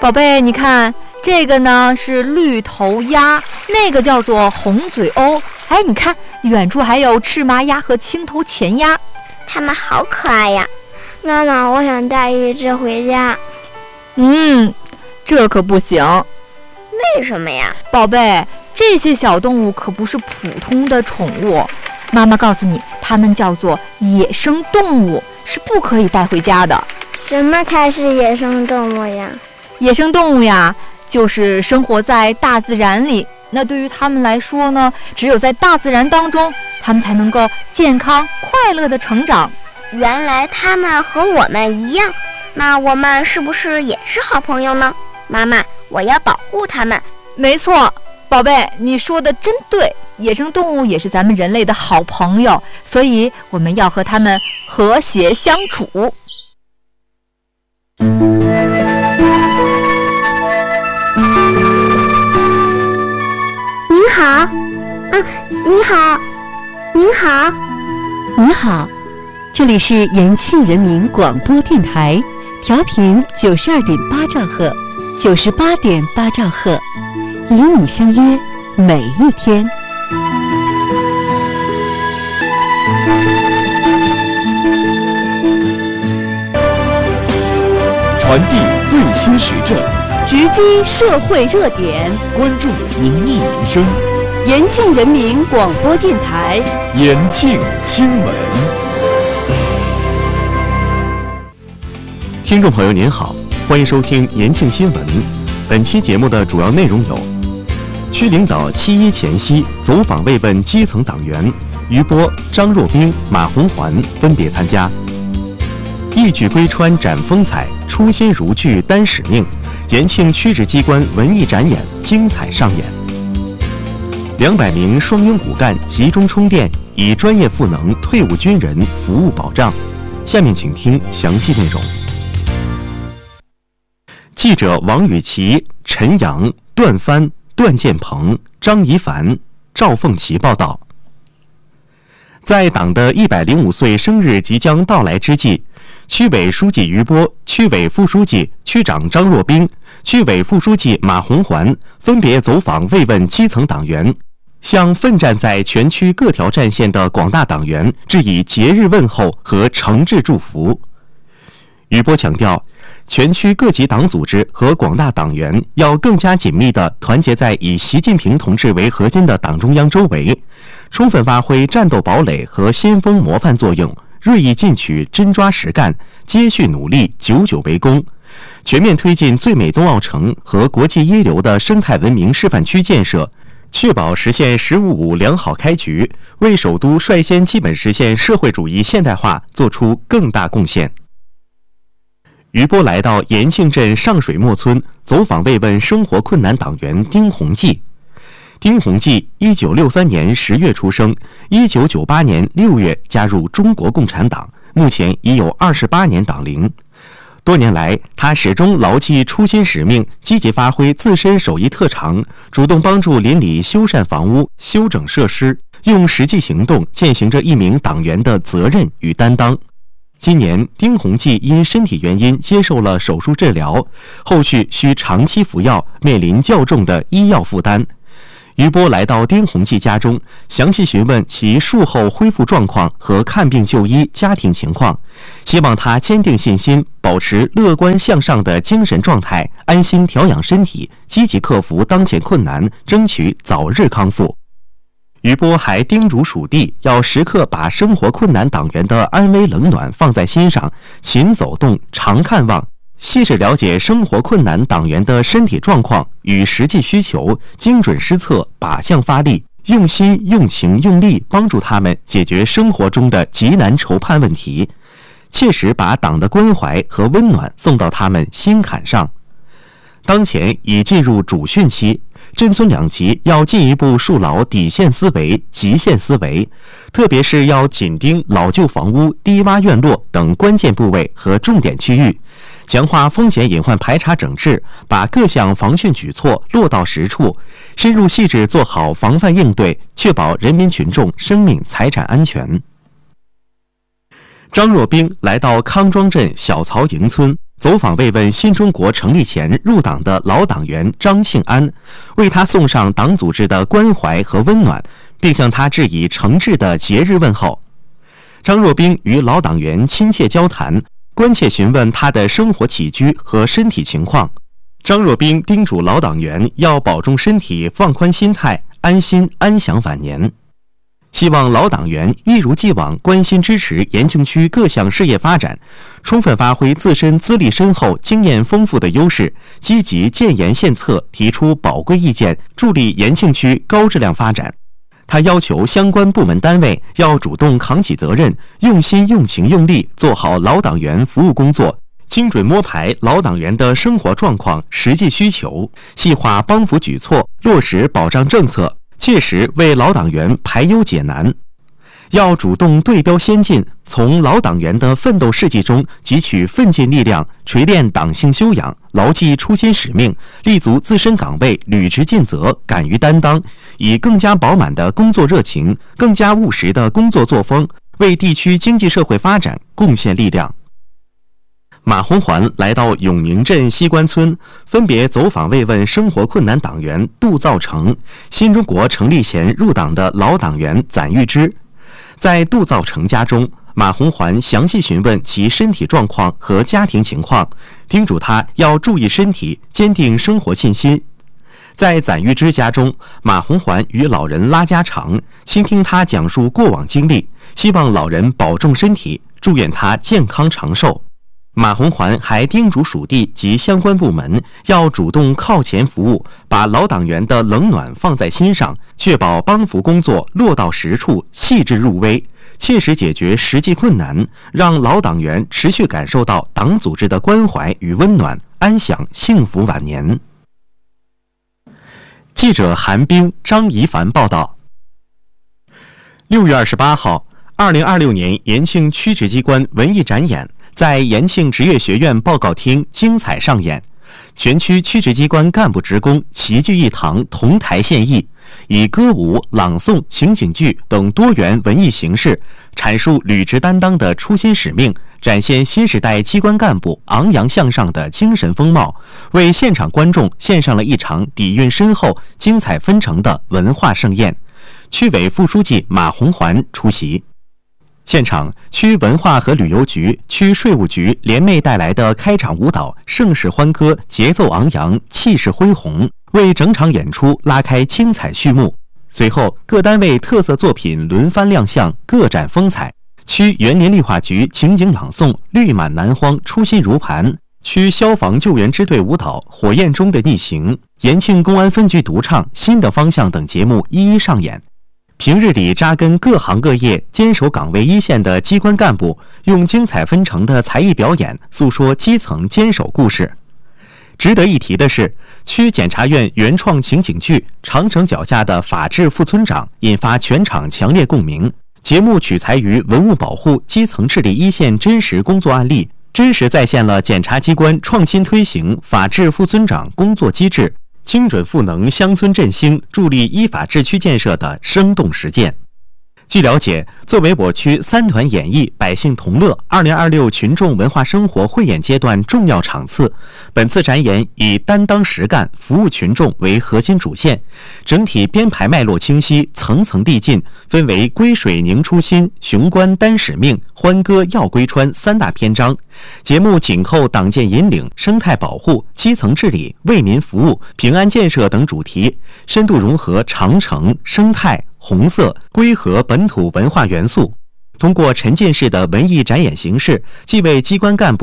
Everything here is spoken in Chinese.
宝贝，你看这个呢是绿头鸭，那个叫做红嘴鸥。哎，你看远处还有赤麻鸭和青头前鸭， 它们好可爱呀！ 妈妈，我想带一只回家。 这可不行。 为什么呀？ 宝贝，这些小动物可不是普通的宠物，妈妈告诉你，它们叫做野生动物，是不可以带回家的。 什么才是野生动物呀？ 野生动物呀，就是生活在大自然里。那对于他们来说呢，只有在大自然当中，他们才能够健康快乐的成长。 原来他们和我们一样，那我们是不是也是好朋友呢？妈妈，我要保护他们。 没错，宝贝，你说的真对，野生动物也是咱们人类的好朋友，所以我们要和他们和谐相处。 您好，您好，您好， 您好，这里是延庆人民广播电台，调频92.8兆赫，98.8兆赫，与你相约每一天。 传递最新时政， 直击社会热点， 关注民意民生。 延庆人民广播电台， 延庆新闻。听众朋友您好，欢迎收听延庆新闻。本期节目的主要内容有：区领导7·1前夕走访慰问基层党员，余波、张若冰、马红环分别参加。一举归川展风采，初心如炬担使命。延庆区直机关文艺展演精彩上演。200名双拥骨干集中充电，以专业赋能退伍军人服务保障。下面请听详细内容。记者王雨琦、陈阳、段帆、段建鹏、张怡凡、赵凤琪报道。在党的105岁生日即将到来之际，区委书记余波、区委副书记、区长张若冰、区委副书记马红环分别走访慰问基层党员，向奋战在全区各条战线的广大党员致以节日问候和诚挚祝福。余波强调，全区各级党组织和广大党员要更加紧密地团结在以习近平同志为核心的党中央周围，充分发挥战斗堡垒和先锋模范作用，锐意进取，真抓实干，接续努力，久久为功，全面推进最美冬奥城和国际一流的生态文明示范区建设，确保实现“十五五”良好开局，为首都率先基本实现社会主义现代化做出更大贡献。余波来到延庆镇上水磨村，走访慰问生活困难党员丁洪记。丁洪记1963年10月出生，1998年6月加入中国共产党，目前已有28年党龄。多年来，他始终牢记初心使命，积极发挥自身手艺特长，主动帮助邻里修缮房屋、修整设施，用实际行动践行着一名党员的责任与担当。今年，丁洪记因身体原因接受了手术治疗，后续需长期服药，面临较重的医药负担。余波来到丁洪记家中，详细询问其术后恢复状况和看病就医、家庭情况，希望他坚定信心，保持乐观向上的精神状态，安心调养身体，积极克服当前困难，争取早日康复。余波还叮嘱属地要时刻把生活困难党员的安危冷暖放在心上，勤走动，常看望，细致了解生活困难党员的身体状况与实际需求，精准施策，靶向发力，用心、用情、用力帮助他们解决生活中的急难愁盼问题，切实把党的关怀和温暖送到他们心坎上。当前已进入主训期，镇村两级要进一步树牢底线思维、极限思维，特别是要紧盯老旧房屋、低洼院落等关键部位和重点区域，强化风险隐患排查整治，把各项防汛举措落到实处，深入细致做好防范应对，确保人民群众生命财产安全。 张若冰来到康庄镇小曹营村，走访慰问新中国成立前入党的老党员张庆安，为他送上党组织的关怀和温暖，并向他致以诚挚的节日问候。张若冰与老党员亲切交谈，关切询问他的生活起居和身体情况。张若冰叮嘱老党员要保重身体，放宽心态，安心安享晚年。希望老党员一如既往关心支持延庆区各项事业发展，充分发挥自身资历深厚、经验丰富的优势，积极建言献策，提出宝贵意见，助力延庆区高质量发展。他要求相关部门单位要主动扛起责任，用心、用情、用力做好老党员服务工作，精准摸排老党员的生活状况、实际需求，细化帮扶举措，落实保障政策，切实为老党员排忧解难。要主动对标先进，从老党员的奋斗事迹中汲取奋进力量，锤炼党性修养，牢记初心使命，立足自身岗位，履职尽责，敢于担当，以更加饱满的工作热情、更加务实的工作作风，为地区经济社会发展贡献力量。马红环来到永宁镇西关村，分别走访慰问生活困难党员杜造成、新中国成立前入党的老党员攒玉芝。在杜造成家中，马红环详细询问其身体状况和家庭情况，叮嘱他要注意身体，坚定生活信心。在攒玉芝家中，马红环与老人拉家常，倾听他讲述过往经历，希望老人保重身体，祝愿他健康长寿。马红环还叮嘱属地及相关部门要主动靠前服务，把老党员的冷暖放在心上，确保帮扶工作落到实处，细致入微，切实解决实际困难，让老党员持续感受到党组织的关怀与温暖，安享幸福晚年。记者韩冰、张怡凡报道。6月28号，2026年延庆区直机关文艺展演在延庆职业学院报告厅精彩上演，全区区直机关干部职工齐聚一堂，同台献艺，以歌舞、朗诵、情景剧等多元文艺形式，阐述履职担当的初心使命，展现新时代机关干部昂扬向上的精神风貌，为现场观众献上了一场底蕴深厚、精彩纷呈的文化盛宴。区委副书记马红环出席。现场，区文化和旅游局、区税务局联袂带来的开场舞蹈盛世欢歌，节奏昂扬，气势恢宏，为整场演出拉开精彩序幕。随后，各单位特色作品轮番亮相，各展风采。区园林绿化局情景朗诵《绿满南荒，初心如磐》，区消防救援支队舞蹈《火焰中的逆行》，延庆公安分局独唱《新的方向》等节目一一上演。平日里扎根各行各业、坚守岗位一线的机关干部，用精彩纷呈的才艺表演诉说基层坚守故事。值得一提的是，区检察院原创情景剧《长城脚下的法治副村长》引发全场强烈共鸣。节目取材于文物保护、基层治理一线真实工作案例，真实再现了检察机关创新推行法治副村长工作机制，精准赋能乡村振兴，助力依法治区建设的生动实践。据了解，作为我区三团演艺百姓同乐2026群众文化生活汇演阶段重要场次，本次展演以担当实干、服务群众为核心主线，整体编排脉络清晰，层层递进，分为归水凝初心、雄关担使命、欢歌耀归川三大篇章。节目紧扣党建引领、生态保护、基层治理、为民服务、平安建设等主题，深度融合长城、生态、红色、归和本土文化元素，通过沉浸式的文艺展演形式，既为机关干部